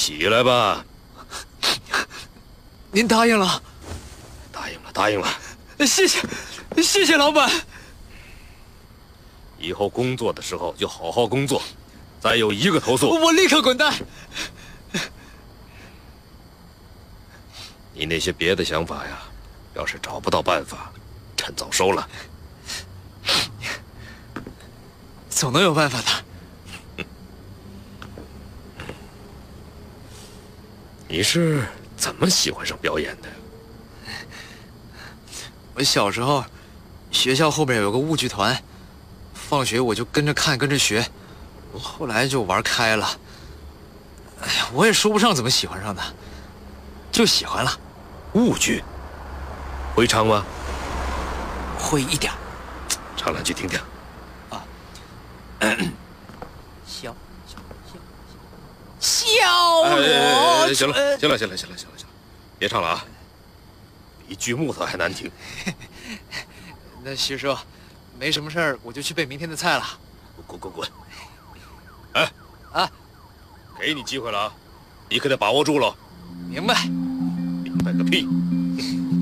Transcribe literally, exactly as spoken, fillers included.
起来吧。 您答应了？ 答应了，答应了。 谢谢，谢谢老板。 以后工作的时候就好好工作，再有一个投诉， 我立刻滚蛋。 你那些别的想法呀，要是找不到办法，趁早收了。 总能有办法的。 你是怎么喜欢上表演的？ 我小时候，学校后边有个舞剧团，放学我就跟着看，跟着学。后来就玩开了。哎呀，我也说不上怎么喜欢上的，就喜欢了。 舞剧，会唱吗？ 会一点。 唱两句听听。 啊。小小小小哎我。 行了，行了，行了，行了，行了，行了，别唱了啊！比锯木头还难听。 那徐叔，没什么事儿，我就去备明天的菜了。 滚滚滚！哎， 啊， 给你机会了啊，你可得把握住了。 明白。 明白个屁！